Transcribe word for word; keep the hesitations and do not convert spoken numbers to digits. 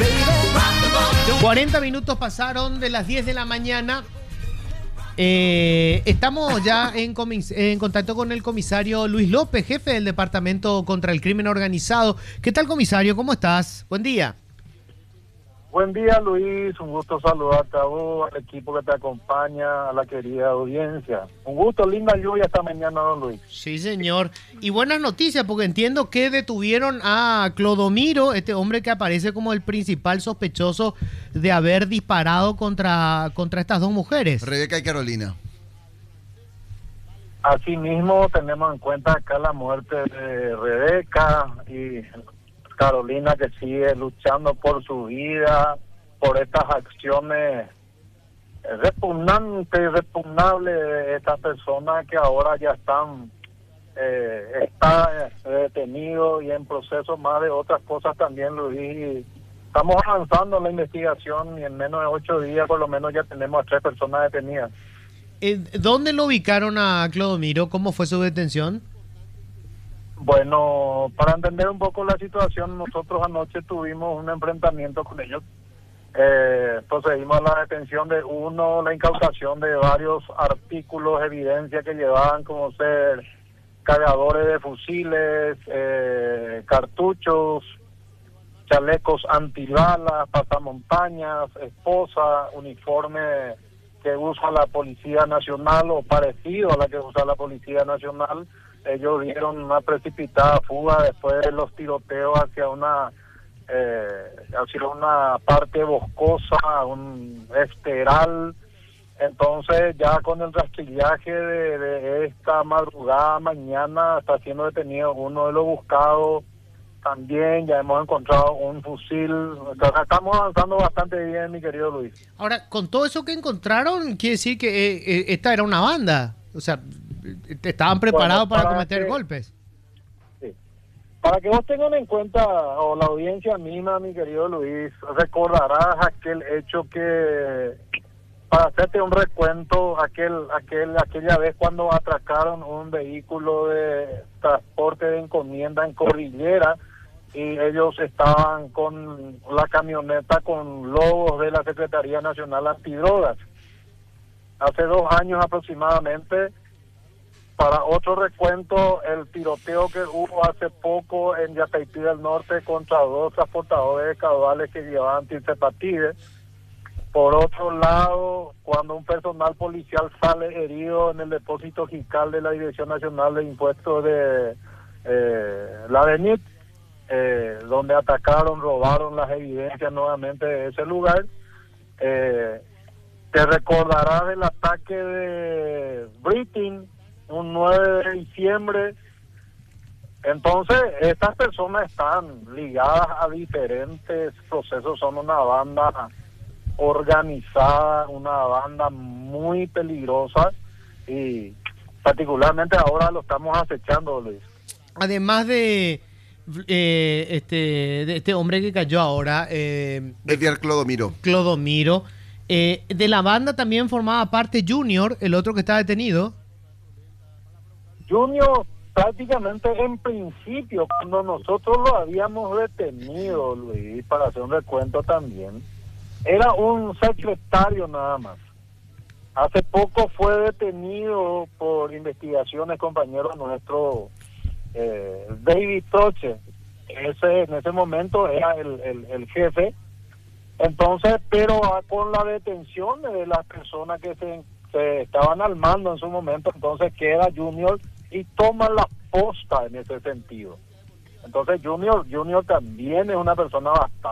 cuarenta minutos pasaron de las diez de la mañana. Eh, estamos ya en, comis- en contacto con el comisario Luis López, jefe del Departamento contra el Crimen Organizado. ¿Qué tal, comisario? ¿Cómo estás? Buen día. Buen día, Luis. Un gusto saludarte a vos, al equipo que te acompaña, a la querida audiencia. Un gusto, linda lluvia esta mañana, don Luis. Sí, señor. Y buenas noticias, porque entiendo que detuvieron a Clodomiro, este hombre que aparece como el principal sospechoso de haber disparado contra, contra estas dos mujeres. Rebeca y Carolina. Asimismo, tenemos en cuenta acá la muerte de Rebeca y Carolina, que sigue luchando por su vida, por estas acciones repugnantes y repugnables de estas personas que ahora ya están eh, está detenidos y en proceso más de otras cosas también, Luis. Estamos avanzando en la investigación y en menos de ocho días por lo menos ya tenemos a tres personas detenidas. Eh, ¿Dónde lo ubicaron a Clodomiro? ¿Cómo fue su detención? Bueno, para entender un poco la situación, nosotros anoche tuvimos un enfrentamiento con ellos. Eh, procedimos a la detención de uno, la incautación de varios artículos, evidencia que llevaban, como ser cargadores de fusiles, eh, cartuchos, chalecos antibalas, pasamontañas, esposa, uniforme que usa la Policía Nacional o parecido a la que usa la Policía Nacional. Ellos dieron una precipitada fuga después de los tiroteos hacia una eh, hacia una parte boscosa, un esteral. Entonces ya con el rastrillaje de, de esta madrugada mañana está siendo detenido uno de los buscados. También ya hemos encontrado un fusil. Entonces, estamos avanzando bastante bien, mi querido Luis. Ahora, con todo eso que encontraron, quiere decir que eh, eh, esta era una banda. O sea, estaban preparados Bueno, para, para cometer que, golpes. Sí. Para que vos tengan en cuenta, o la audiencia misma, mi querido Luis, recordarás aquel hecho que, para hacerte un recuento, aquel, aquel, aquella vez cuando atracaron un vehículo de transporte de encomienda en Cordillera y ellos estaban con la camioneta con logos de la Secretaría Nacional Antidrogas. Hace dos años aproximadamente, para otro recuento, el tiroteo que hubo hace poco en Yacaipí del Norte contra dos transportadores de caudales que llevaban tilcepatide. Por otro lado, cuando un personal policial sale herido en el depósito fiscal de la Dirección Nacional de Impuestos de eh, la D E N I T, eh, donde atacaron, robaron las evidencias nuevamente de ese lugar. Eh, Te recordarás del ataque de Britain, un nueve de diciembre. Entonces, estas personas están ligadas a diferentes procesos, son una banda organizada, una banda muy peligrosa y particularmente ahora lo estamos acechando, Luis. Además de, eh, este, de este hombre que cayó ahora, eh, Edgar Clodomiro. Clodomiro, eh, de la banda también formaba parte Junior, el otro que está detenido. Junior, prácticamente en principio, cuando nosotros lo habíamos detenido, Luis, para hacer un recuento también, era un secretario nada más. Hace poco fue detenido por investigaciones, compañeros nuestro eh, David Troche. Ese, en ese momento era el, el, el jefe. Entonces, pero con la detención de las personas que se, se estaban al mando en su momento, entonces queda Junior y toma la posta en ese sentido. Entonces Junior, Junior también es una persona bastante